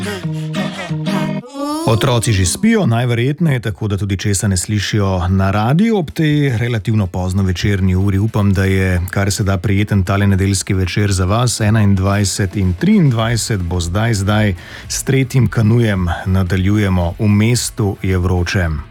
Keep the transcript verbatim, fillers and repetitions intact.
Otroci že spijo, najverjetneje, tako da tudi česa ne slišijo na radiju ob tej relativno pozno večerni uri. Upam, da je kar se da prijeten tale nedeljski večer za vas. enaindvajset in triindvajset bo zdaj, zdaj s tretjim kanujem nadaljujemo. V mestu je vroče.